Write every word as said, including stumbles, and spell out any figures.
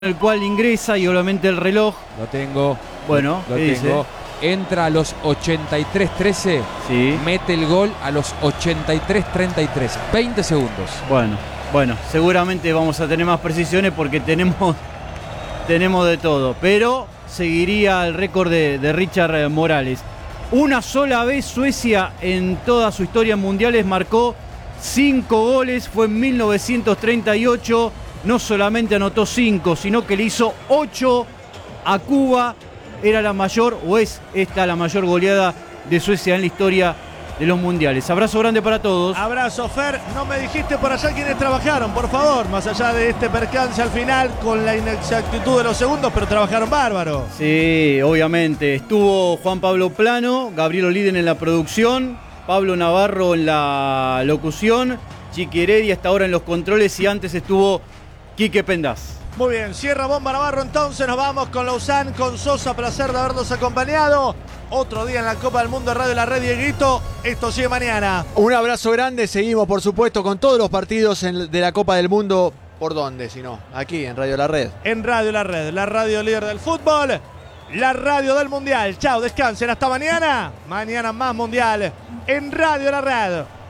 el cual ingresa y obviamente el reloj. Lo tengo. Bueno, lo ¿qué tengo. dice? Entra a los ochenta y tres trece, Sí. mete el gol a los ochenta y tres treinta y tres. veinte segundos. Bueno, bueno, seguramente vamos a tener más precisiones porque tenemos, tenemos de todo. Pero seguiría el récord de, de Richard Morales. Una sola vez Suecia en toda su historia en mundiales marcó cinco goles, fue en mil novecientos treinta y ocho. No solamente anotó cinco, sino que le hizo ocho a Cuba. Era la mayor, o es esta la mayor goleada de Suecia en la historia de los mundiales. Abrazo grande para todos. Abrazo, Fer. No me dijiste por allá quiénes trabajaron, por favor. Más allá de este percance al final con la inexactitud de los segundos, pero trabajaron bárbaro. Sí, obviamente. Estuvo Juan Pablo Plano, Gabriel Oliden en la producción, Pablo Navarro en la locución, Chiqui Heredia hasta ahora en los controles y antes estuvo Quique Pendaz. Muy bien, cierra Bomba Navarro, entonces nos vamos con Lausanne, con Sosa, placer de habernos acompañado. Otro día en la Copa del Mundo de Radio La Red, Dieguito. Esto sigue mañana. Un abrazo grande, seguimos por supuesto con todos los partidos en- de la Copa del Mundo. ¿Por dónde? Si no, aquí en Radio La Red. En Radio La Red, la radio líder del fútbol, la radio del Mundial. Chao, descansen, hasta mañana. Mañana más Mundial en Radio La Red.